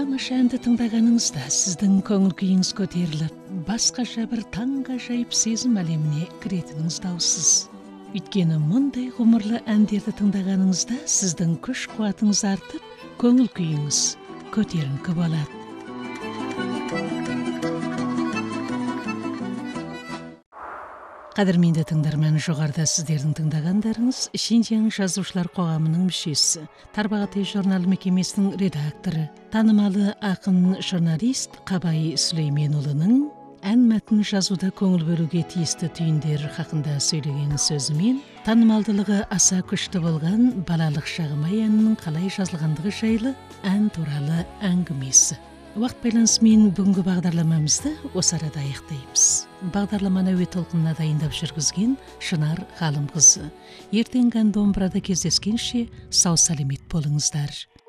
тамаша әнді тыңдағаныңызда сіздің көңіл күйіңіз көтеріліп, басқаша бір таңғажайып сезім әлеміне кіретініңіз даусыз. Өйткені мұндай ғұмырлы әндерді тыңдағаныңызда сіздің күш қуатыңыз артып, көңіл күйіңіз көтеріңкі болады. Қадірменді тыңдарман, жоғарыда сіздердің тыңдағандарыңыз Шинжияң жазушылар қоғамының мүшесі, Тарбағатай журналы мекемесінің редакторы, танымалы ақын журналист Қабай Сүлейменұлының ән мәтін жазуда көңіл бөлуге тиісті түйіндер хақында сөйлеген сөзімен танымалдылығы аса күшті болған балалық шағым әнінің қалай жазылғандығы жайлы ән туралы әңгімесі. Уақыт байланысымен бүгінгі бағдарламамызды осы арада аяқтаймыз. Бағдарламаны әуе толқынына дайындап жүргізген Шынар Ғалымқызы. Ертеңгі ән домбырада кездескенше сау саламат болыңыздар.